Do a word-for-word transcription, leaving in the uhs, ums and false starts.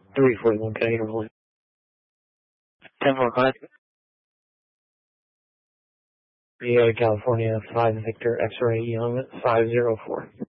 three forty-one, can I get a hold? ten four, go ahead. Yeah, California, five Victor X-ray Young, five zero four.